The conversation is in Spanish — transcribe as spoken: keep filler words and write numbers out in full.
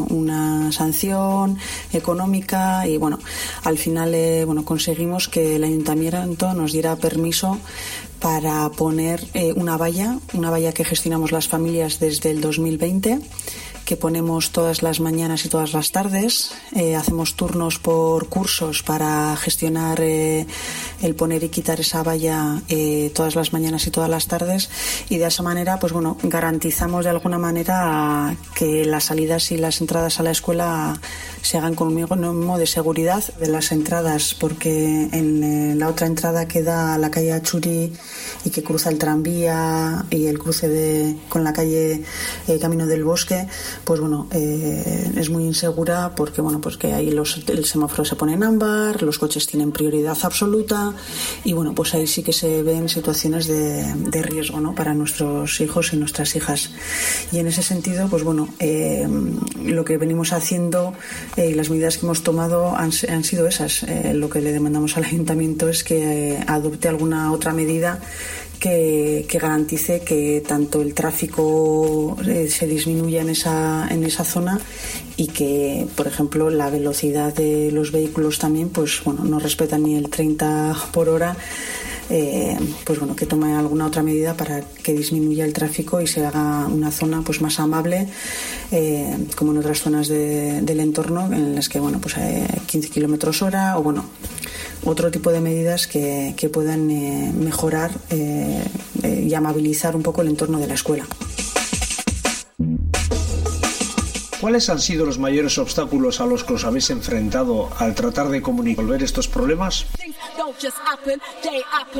una sanción económica y bueno, al final eh, bueno, conseguimos que el ayuntamiento nos diera permiso para poner eh, una valla, una valla que gestionamos las familias desde el dos mil veinte, que ponemos todas las mañanas y todas las tardes. Eh, hacemos turnos por cursos para gestionar eh, el poner y quitar esa valla eh, todas las mañanas y todas las tardes, y de esa manera pues bueno, garantizamos de alguna manera que las salidas y las entradas a la escuela se hagan con un mínimo de seguridad de las entradas, porque en eh, la otra entrada que da a la calle Achuri y que cruza el tranvía y el cruce de, con la calle eh, Camino del Bosque, pues bueno, eh, es muy insegura porque bueno, pues que ahí los, el semáforo se pone en ámbar, los coches tienen prioridad absoluta y bueno, pues ahí sí que se ven situaciones de, de riesgo, ¿no?, para nuestros hijos y nuestras hijas. Y en ese sentido, pues bueno, eh, lo que venimos haciendo y eh, las medidas que hemos tomado han, han sido esas. Eh, lo que le demandamos al ayuntamiento es que eh, adopte alguna otra medida Que, que garantice que tanto el tráfico eh, se disminuya en esa en esa zona y que, por ejemplo, la velocidad de los vehículos también, pues bueno, no respetan ni el treinta por hora. Eh, pues bueno, que tome alguna otra medida para que disminuya el tráfico y se haga una zona pues más amable, eh, como en otras zonas de, del entorno en las que bueno, pues hay quince kilómetros hora o bueno, otro tipo de medidas que, que puedan eh, mejorar eh, eh, y amabilizar un poco el entorno de la escuela. ¿Cuáles han sido los mayores obstáculos a los que os habéis enfrentado al tratar de comunicar estos problemas?